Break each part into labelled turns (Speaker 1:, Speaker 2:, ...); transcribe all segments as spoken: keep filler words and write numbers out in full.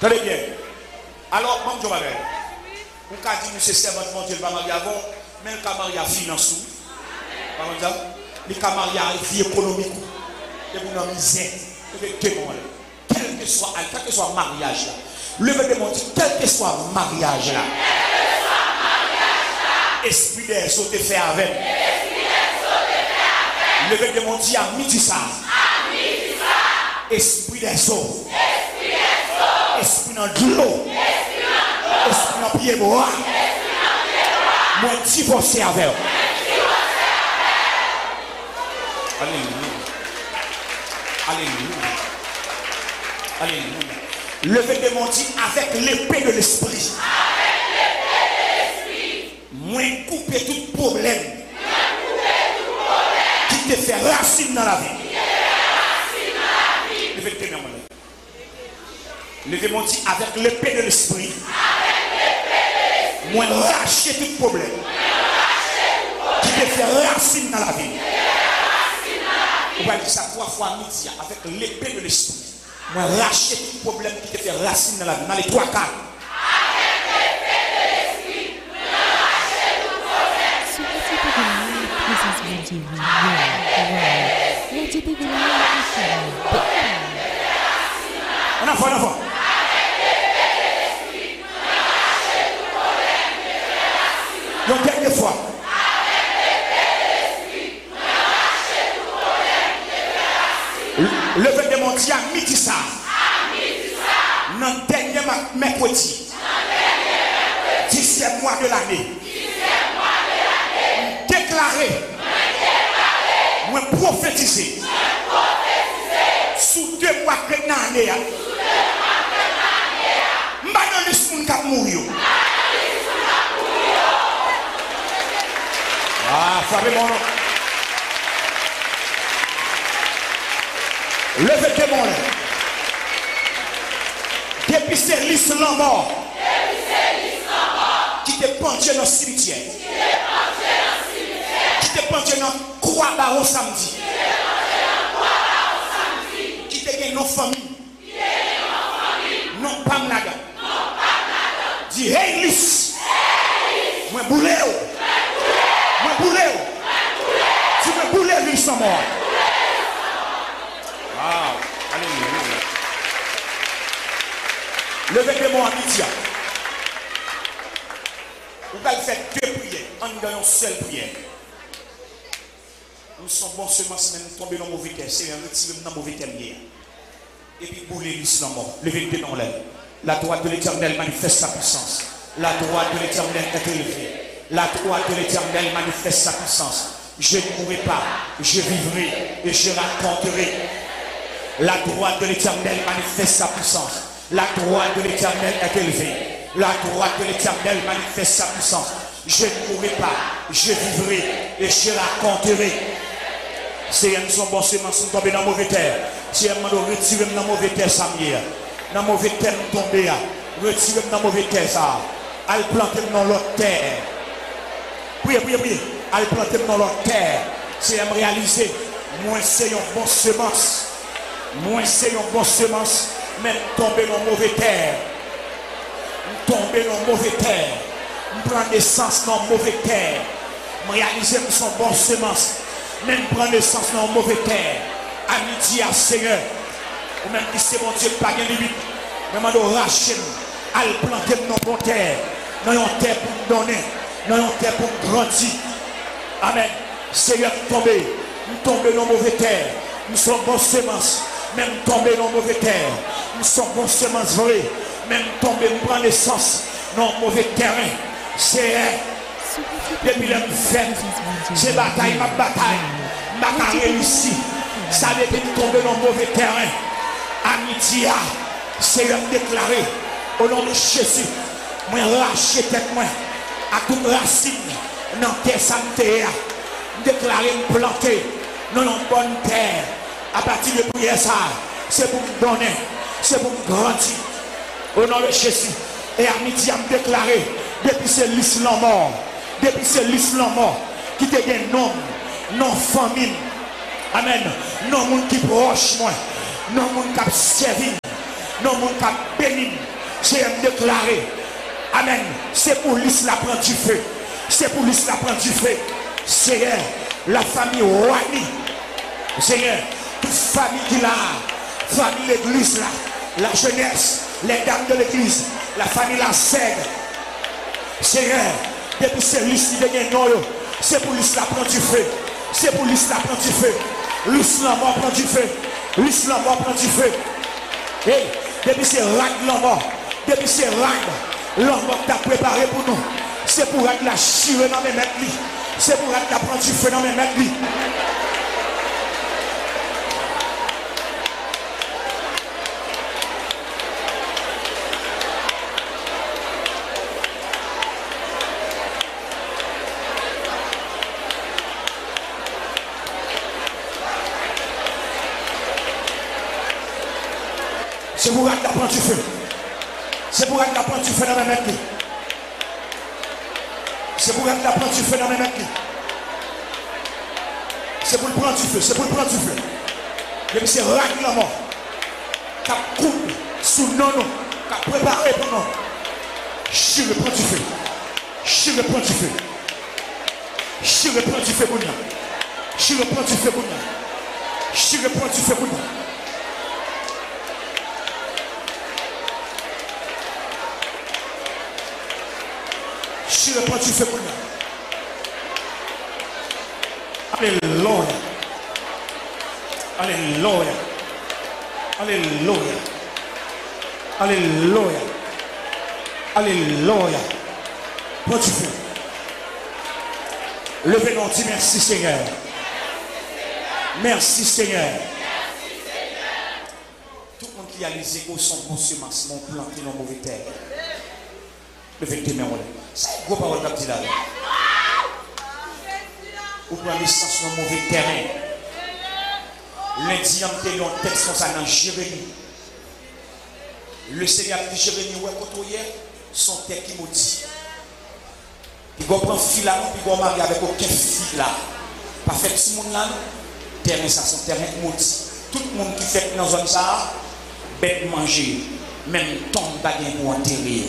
Speaker 1: Tenez bien. Alors, bon, je vais dire. On a dit, monsieur servant de mon Dieu, il va marier avant, mais il va marier à finance. Par exemple, il va marier à vie économique. Et vous n'avez misère. Quel que soit, quel que soit le mariage là. Levez de mon Dieu, quel que soit le mariage là. Esprit des eaux te fait avec. Levez de mon Dieu à midi ça. Esprit des eaux. Esprit dans l'eau. Esprit dans pied bois. Moi divorcé avec. Alléluia. Alléluia. Alléluia. Levez de mon Dieu avec l'épée de l'esprit.
Speaker 2: Avec l'épée de l'esprit.
Speaker 1: Moi couper tout problème.
Speaker 2: Moi couper tout problème.
Speaker 1: Qui te fait racine dans la vie.
Speaker 2: Qui te fait racine dans la vie.
Speaker 1: Levez de mon Dieu. Levez mon Dieu avec l'épée de l'esprit.
Speaker 2: Avec l'épée de l'esprit.
Speaker 1: Moi racher tout problème.
Speaker 2: Moi racher tout problème.
Speaker 1: Qui te fait racine dans la vie.
Speaker 2: Qui te fait racine dans la vie.
Speaker 1: On va dire ça trois fois à midi avec l'épée de l'esprit. Moi racher tout problème qui te fait racine dans la vie. Dans les trois cas.
Speaker 2: Avec l'épée de l'esprit. Moi racher tout problème. On
Speaker 1: a fait, on a fait.
Speaker 2: Avec l'épée de l'esprit. Moi racher tout problème. Qui te fait racine dans la vie.
Speaker 1: Donc quelques fois.
Speaker 2: Avec l'épée de l'esprit. Moi racher tout problème. Qui te fait racine.
Speaker 1: Levez de mon Dieu à midi ça.
Speaker 2: À midi ça.
Speaker 1: Dans le dernier mercredi. Dixième mois de l'année.
Speaker 2: Dixième mois de l'année.
Speaker 1: Déclaré.
Speaker 2: Moi déclaré.
Speaker 1: Moi prophétisé.
Speaker 2: Moi prophétisé.
Speaker 1: Sous deux mois que l'année.
Speaker 2: Sous deux mois que l'année.
Speaker 1: M'a donné ce monde qui a mouru. Ah, frère mon nom. Levez tes mains. Depuis c'est l'islam mort.
Speaker 2: Depuis c'est l'islam mort.
Speaker 1: Qui te penché dans le cimetière.
Speaker 2: Qui te penché dans le cimetière.
Speaker 1: Qui te penché dans le croix baron samedi.
Speaker 2: Qui te penché dans le croix baron samedi.
Speaker 1: Qui te gagne nos familles.
Speaker 2: Qui te gagne nos familles.
Speaker 1: Non pas m'laga.
Speaker 2: Non pas m'laga.
Speaker 1: Dis hey lis. Moi boulé. Moi boulé. Tu me boulé l'islam mort. Wow. Alléluia. Levez tes mains à midi. Vous allez faire deux prières. En dans une seule prière. Nous sommes bons seulement si nous tombons dans le mauvais terre. C'est un retiré dans le mauvais terre. Et puis bouler l'islam. Levez tes mains là. La droite de l'Éternel manifeste sa puissance. La droite de l'Éternel est élevée. La droite de l'Éternel manifeste sa puissance. Je ne mourrai pas. Je vivrai et je raconterai. La droite de l'Éternel manifeste sa puissance. La droite de l'Éternel est élevée. La droite de l'Éternel manifeste sa puissance. Je ne mourrai pas, je vivrai et je raconterai. Si elles sont bonnes semences, sont tombées dans la mauvaise terre. Si elles m'ont retiré dans la mauvaise terre, ça m'y est. Dans la mauvaise terre, nous tombons. Retirez dans la mauvaise terre, ça. Elles plantent dans l'autre terre. Oui, oui, oui. Elles plantent dans l'autre terre. Si elles réalisent, moi, c'est une bonne semence. Moi, c'est une bonne semence. Même tomber dans la mauvaise terre. Tomber dans la mauvaise terre. Prendre naissance dans la mauvaise terre. Réaliser que son bon semence. Même prendre naissance dans la mauvaise terre. À midi à Seigneur. Ou même qui c'est mon Dieu, pas de limite. Même à racher. À le planter dans la bonne terre. Dans une terre pour nous donner. Dans une terre pour nous grandir. Amen. Seigneur, tomber. Nous tomber dans la mauvaise terre. Nous sommes bonnes semences. Même tomber dans la mauvaise terre. Nous sommes bonnes semences vraies. Même tomber, nous prenons naissance dans le mauvais terrain. C'est depuis le fait, c'est bataille, ma bataille, ma carrière ici. Ça depuis tomber dans le mauvais terrain. Amitié, c'est déclaré au nom de Jésus. Moi, lâcher tête, moi, à toute racine, dans terre santé, déclarer, me planter dans une bonne terre. À partir de prière, ça, c'est pour me donner, c'est pour me grandir. Au nom de Jésus. Et à midi, à me déclarer, depuis c'est l'islam mort, depuis c'est l'islam mort, qui te gagne non, non famille. Amen. Non monde qui proche moi, non monde qui servi, Non, mon cap béni. J'ai déclaré. Amen. C'est pour lui la prend du feu. C'est pour lui la prend du feu. Seigneur, la famille Wani. Seigneur, toute famille qui l'a. Famille l'église là. La jeunesse. Les dames de l'église. La famille la sègue. Seigneur, depuis c'est lui qui devient non. C'est pour lui la prend du feu. C'est pour lui la prend du feu. L'islam prend du feu. L'islam prend du feu. Hey, depuis c'est rag l'homme. Depuis c'est rag. L'homme t'a préparé pour nous. C'est pour être la chire dans mes mains. C'est pour être la prendre du feu dans mes mains. C'est pour être la prendre du feu. C'est pour être la prendre du feu dans mes mains. C'est pour être la prendre du feu dans mes mains. C'est pour le prendre du feu. C'est pour le prendre du feu. Et c'est rag la mort. Qui a coupé sous nos noms. Qui a préparé pour nous. Je le prends du feu. Je le prends du feu. Je le prends du feu pour nous. Je le prends du feu pour nous. Je le prends du feu pour nous. Je le prends du feu pour nous. Alléluia. Alléluia. Alléluia. Alléluia. Alléluia. Prends du feu. Levez-nous, dis merci Seigneur. Merci Seigneur. Tout le monde qui a les égaux sont bons semences, m'ont planté dans mauvais terre. Levez tes mains. C'est une grosse parole comme dit là. Ou prendre licence dans mauvais terrain. Lundi, on a un texte comme ça dans Jérémie. Le Seigneur dit Jérémie, où est-ce hier? Son terre qui maudit. Il va prendre fil là, puis il va marier avec aucun fil là. Pas fait tout le monde là. Terrain, ça, son terrain maudit. Tout le monde qui fait dans la zone ça, bête manger. Même tombe baguette pour enterrer.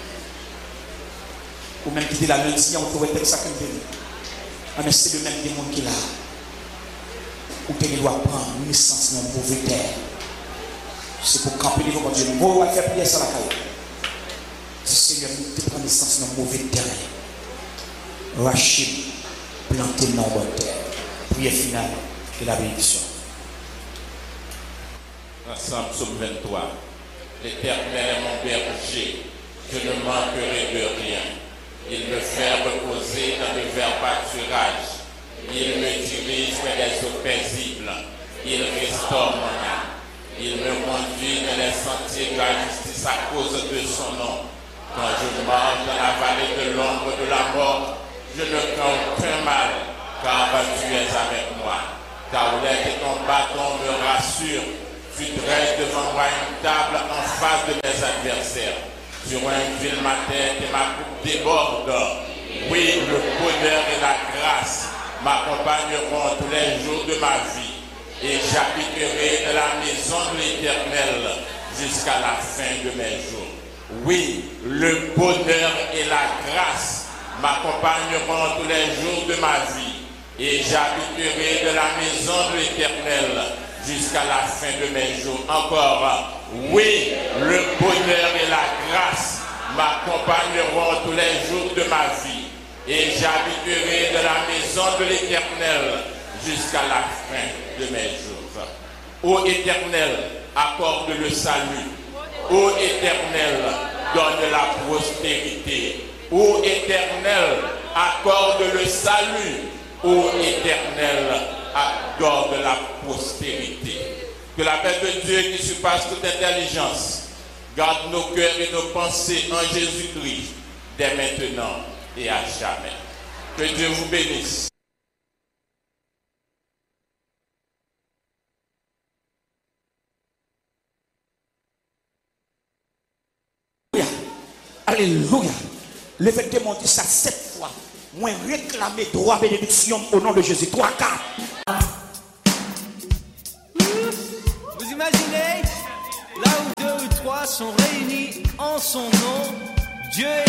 Speaker 1: Ou même quitter la lundi, on trouve un texte comme ça. Mais c'est le même démon qui est là. Ou qu'il doit prendre naissance dans le mauvais terre. C'est pour camper devant Dieu. Vous allez faire prier ça la caille. Si Seigneur, nous te prend naissance dans le mauvais terrain. Rachid, planter dans la bonne terre. Prière finale et la bénédiction.
Speaker 3: Ensemble, psaume vingt-trois. L'Éternel est mon berger. Je ne manquerai de rien. Il me fait reposer dans de verts pâturages. Il me dirige vers les eaux paisibles. Il restaure mon âme. Il me conduit dans les sentiers de la justice à cause de son nom. Quand je marche dans la vallée de l'ombre de la mort, je ne crains aucun mal, car tu es avec moi. Ta houlette et ton bâton me rassurent. Tu dresses devant moi une table en face de mes adversaires. Tu huiles ma tête et ma coupe déborde. Oui, le bonheur et la grâce m'accompagneront tous les jours de ma vie. Et j'habiterai dans la maison de l'Éternel jusqu'à la fin de mes jours. Oui, le bonheur et la grâce m'accompagneront tous les jours de ma vie. Et j'habiterai dans la maison de l'Éternel jusqu'à la fin de mes jours. Encore, oui, le bonheur et la grâce m'accompagneront tous les jours de ma vie. Et j'habiterai dans la maison de l'Éternel jusqu'à la fin de mes jours. Ô Éternel, accorde le salut. Ô Éternel, donne la prospérité. Ô Éternel, accorde le salut. Ô Éternel, accorde la prospérité. Que la paix de Dieu qui surpasse toute intelligence garde nos cœurs et nos pensées en Jésus-Christ dès maintenant et à jamais. Que Dieu vous bénisse.
Speaker 1: Alléluia. Le fait de monter ça sept fois. Moi réclamer droit bénédiction au nom de Jésus. Trois quatre.
Speaker 4: Vous imaginez là où deux ou trois trois sont réunis en son nom. Dieu